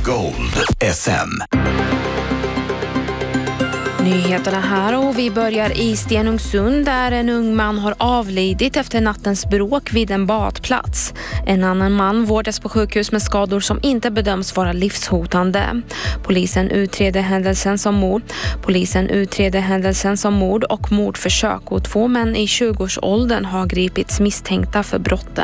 Gold FM. Nyheterna här och vi börjar i Stenungsund där en ung man har avlidit efter nattens bråk vid en badplats. En annan man vårdas på sjukhus med skador som inte bedöms vara livshotande. Polisen utreder händelsen som mord och mordförsök och 2 män i 20-årsåldern har gripits misstänkta för brotten.